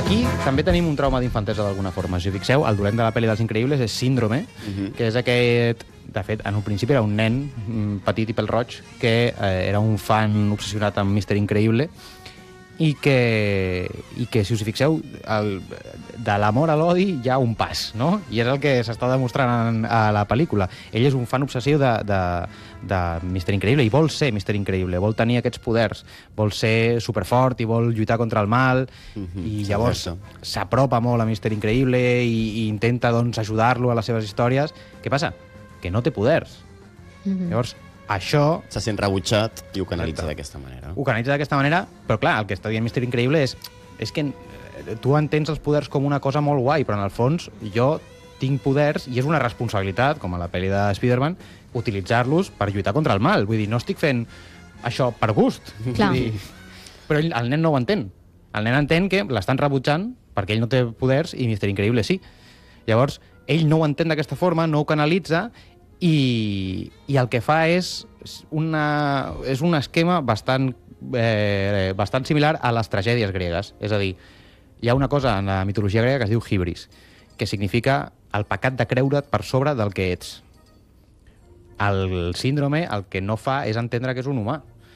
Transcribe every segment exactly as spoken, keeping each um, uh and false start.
Aquí també tenim un trauma d'infantesa d'alguna forma. Si us fixeu, el dolent de la pel·li dels Increïbles és Síndrome, uh-huh. que és aquest... De fet, en un principi era un nen petit i pèl-roig que eh, era un fan obsessionat amb míster Increïble i que, i que si us hi fixeu, el, de l'amor a l'odi hi ha un pas, no? I és el que s'està demostrant a la pel·lícula. Ell és un fan obsessiu de, de, de míster Increïble i vol ser míster Increïble, vol tenir aquests poders, vol ser superfort i vol lluitar contra el mal, mm-hmm, i llavors s'apropa molt a míster Increïble i, i intenta doncs, ajudar-lo a les seves històries. Què passa? Que no té poders. Mm-hmm. Llavors, això... Se sent rebutjat i ho canalitza d'aquesta manera. Ho canalitza d'aquesta manera, però clar, el que està dient míster Increïble és, és que tu entens els poders com una cosa molt guai, però en el fons jo tinc poders i és una responsabilitat, com a la pel·li de Spider-Man, utilitzar-los per lluitar contra el mal. Vull dir, no estic fent això per gust. Clar. Vull dir, però ell, el nen no ho entén. El nen entén que l'estan rebutjant perquè ell no té poders i míster Increïble sí. Llavors, ell no ho entén d'aquesta forma, no ho canalitza, I, i el que fa és, una, és un esquema bastant, eh, bastant similar a les tragèdies gregues. És a dir, hi ha una cosa en la mitologia grega que es diu hibris, que significa el pecat de creure't per sobre del que ets. El síndrome el que no fa és entendre que és un humà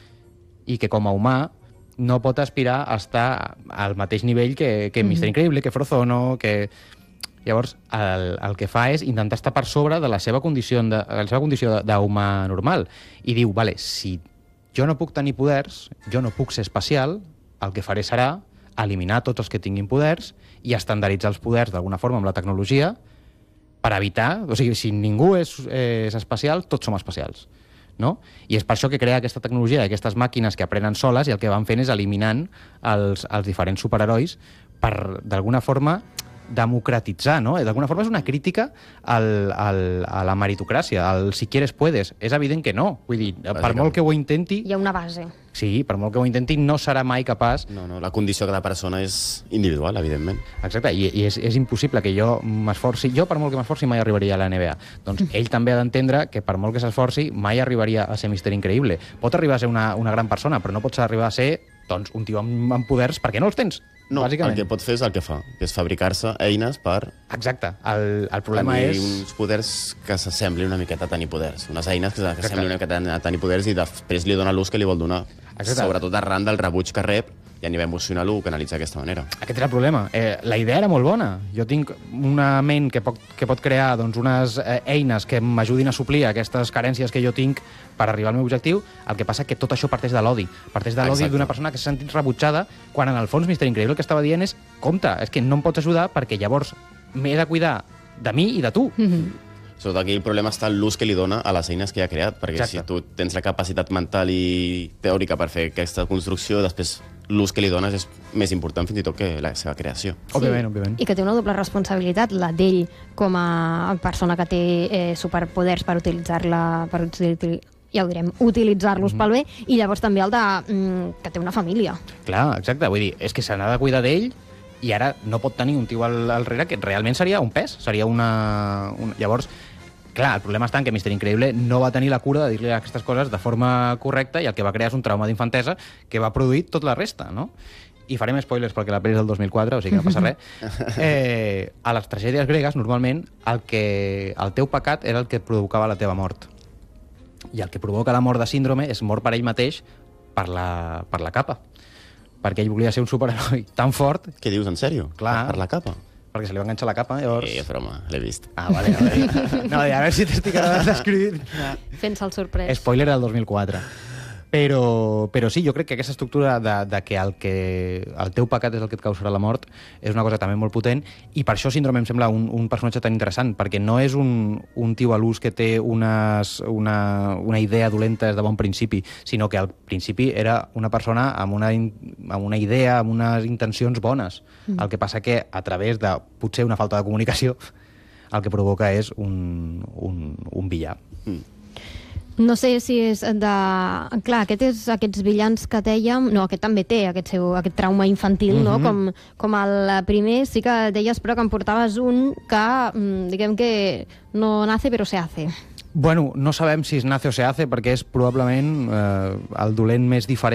i que com a humà no pot aspirar a estar al mateix nivell que, que mm-hmm. míster Increïble, que Frozono, que... Llavors, el, el que fa és intentar estar per sobre de la seva condició de, la seva condició d'humà normal. I diu, vale, si jo no puc tenir poders, jo no puc ser especial, el que faré serà eliminar tots els que tinguin poders i estandarditzar els poders d'alguna forma amb la tecnologia per evitar... O sigui, si ningú és, és especial, tots som especials. No? I és per això que crea aquesta tecnologia, aquestes màquines que aprenen soles i el que van fent és eliminant els, els diferents superherois per, d'alguna forma... democratitzar, no? D'alguna forma és una crítica al, al, a la meritocràcia, al si quieres puedes. És evident que no. Vull dir, per molt que ho intenti... Hi ha una base. Sí, per molt que ho intenti, no serà mai capaç... No, no, la condició de cada persona és individual, evidentment. Exacte, i, i és, és impossible que jo m'esforci... Jo, per molt que m'esforci, mai arribaria a la N B A. Doncs ell també ha d'entendre que per molt que s'esforci, mai arribaria a ser míster Increïble. Pot arribar a ser una, una gran persona, però no pots arribar a ser doncs, un tio amb, amb poders perquè no els tens. No, bàsicament. El que pot fer és el que fa, que és fabricar-se eines per... Exacte. El, el problema tenir és... uns poders que s'assemblin una miqueta a tenir poders. Unes eines que s'assemblin una miqueta a tenir poders i després li dona l'ús que li vol donar. Exacte. Sobretot arran del rebuig que rep i a nivell emocional ho canalitza d'aquesta manera. Aquest és el problema. Eh, la idea era molt bona. Jo tinc una ment que pot, que pot crear doncs, unes eh, eines que m'ajudin a suplir aquestes carències que jo tinc per arribar al meu objectiu. El que passa és que tot això parteix de l'odi. Parteix de l'odi d'una persona que s'ha sentit rebutjada quan en el fons míster Increïble el que estava dient és compte, és que no em pots ajudar perquè llavors m'he de cuidar de mi i de tu. Mm-hmm. Sobretot aquí el problema està en l'ús que li dona a les eines que ha creat, perquè Exacte. Si tu tens la capacitat mental i teòrica per fer aquesta construcció, després l'ús que li dones és més important fins i tot que la seva creació. Sí. Òbviament, òbviament. I que té una doble responsabilitat, la d'ell com a persona que té eh, superpoders per utilitzar-la, per utilitzar ja ho direm, utilitzar-los mm. pel bé, i llavors també el de mm, que té una família. Clar, exacte, vull dir, és que se n'ha de cuidar d'ell i ara no pot tenir un tio al, al darrere que realment seria un pes, seria una... una... Llavors, clar, el problema està en que míster Increïble no va tenir la cura de dir-li aquestes coses de forma correcta i el que va crear és un trauma d'infantesa que va produir tota la resta, no? I farem spoilers perquè la pel·li és del dos mil quatre, o sigui que no passa res. Eh, a les tragèdies gregues, normalment, el, que, el teu pecat era el que provocava la teva mort. I el que provoca la mort de síndrome és mort per ell mateix per la, per la capa. Perquè ell volia ser un superheroi tan fort... Què dius, en sèrio? Clar. Per la capa? Perquè se li va enganxar la capa, llavors... Eh, broma, l'he vist. Ah, vale, a veure. No, a veure si t'estic descrivint. Fent-se el sorprès. Spoiler del dos mil quatre. Però, però sí, jo crec que aquesta estructura de, de que, el que el teu pecat és el que et causarà la mort és una cosa també molt potent i per això Síndrome em sembla un, un personatge tan interessant, perquè no és un, un tio a l'ús que té unes, una, una idea dolenta des de bon principi, sinó que al principi era una persona amb una, amb una idea, amb unes intencions bones. Mm. El que passa que a través de potser una falta de comunicació el que provoca és un, un, un villà. Mm. No sé si és de... Clar, aquest és, aquests villans que dèiem... No, aquest també té aquest, seu, aquest trauma infantil, mm-hmm. no? Com, com el primer sí que deies, però que em portaves un que, diguem que no nace però se hace. Bueno, no sabem si es nace o se hace perquè és probablement eh, el dolent més diferent